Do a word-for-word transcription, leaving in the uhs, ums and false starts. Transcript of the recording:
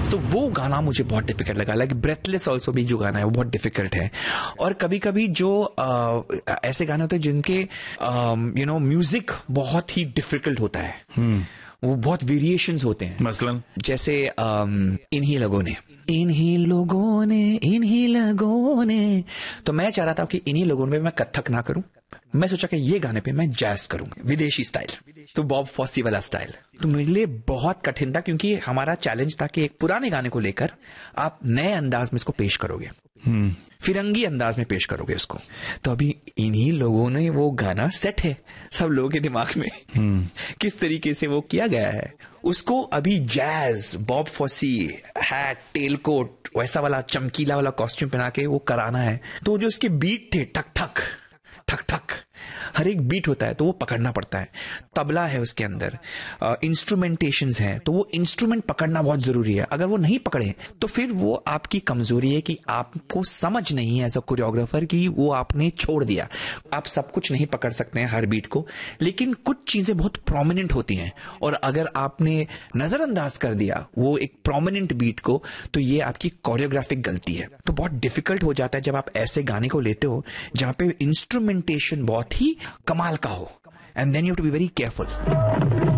तो वो गाना मुझे बहुत डिफिकल्ट लगा, लाइक ब्रेथलेस ऑल्सो भी जो गाना है वो बहुत डिफिकल्ट है। और कभी कभी जो uh, ऐसे गाने होते हैं जिनके यू नो म्यूजिक बहुत ही डिफिकल्ट होता है, hmm. वो बहुत वेरिएशंस होते हैं। मसलन जैसे um, इन्हीं लोगों ने इन्हीं लोगों ने इन्हीं लोगों ने, तो मैं चाह रहा था कि इन्हीं लोगों में मैं कथक ना करूं, मैं सोचा कि ये गाने पे मैं जैज करूंगा, विदेशी स्टाइल, तो बॉब फॉसी वाला स्टाइल। तो मेरे लिए बहुत कठिन था क्योंकि हमारा चैलेंज था कि एक पुराने गाने को लेकर आप नए अंदाज में इसको पेश करोगे, hmm. फिरंगी अंदाज में पेश करोगे उसको। तो अभी इन्हीं लोगों ने वो गाना सेट है सब लोगों के दिमाग में, hmm. किस तरीके से वो किया गया है, उसको अभी jazz, Bob FOSSEE, hat, tell coat, वैसा वाला चमकीला वाला कॉस्ट्यूम पहना के वो कराना है। तो जो उसके बीट थे, ठक ठक ठक ठक, हर एक बीट होता है तो वो पकड़ना पड़ता है। तबला है उसके अंदर, इंस्ट्रूमेंटेशंस हैं, तो वो इंस्ट्रूमेंट पकड़ना बहुत जरूरी है। अगर वो नहीं पकड़े तो फिर वो आपकी कमजोरी है कि आपको समझ नहीं है एज अ कोरियोग्राफर कि वो आपने छोड़ दिया। आप सब कुछ नहीं पकड़ सकते हैं हर बीट को, लेकिन कुछ चीजें बहुत प्रोमिनेंट होती हैं और अगर आपने नजरअंदाज कर दिया वो एक प्रोमिनेंट बीट को, तो ये आपकी कोरियोग्राफिक गलती है। तो बहुत डिफिकल्ट हो जाता है जब आप ऐसे गाने को लेते हो जहां पे इंस्ट्रूमेंटेशन बहुत ही कमाल का हो, and then you have to be very careful.